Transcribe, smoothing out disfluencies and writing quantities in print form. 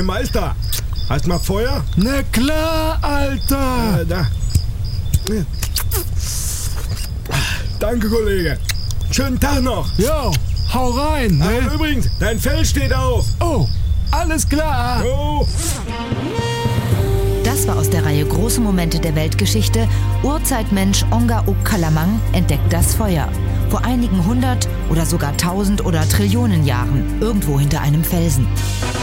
Hey Meister, hast mal Feuer? Na klar, Alter. Da. Danke, Kollege. Schönen Tag noch. Jo, hau rein, ne? Übrigens, dein Fell steht auf. Oh, alles klar. Jo. Das war aus der Reihe Große Momente der Weltgeschichte. Urzeitmensch Onga Ukkalamang entdeckt das Feuer. Vor einigen 100 oder sogar 1000 oder Trillionen Jahren, irgendwo hinter einem Felsen.